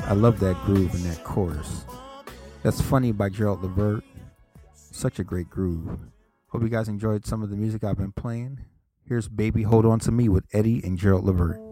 I love that groove in that chorus. That's Funny by Gerald Levert. Such a great groove. Hope you guys enjoyed some of the music I've been playing. Here's Baby Hold On To Me with Eddie and Gerald Levert.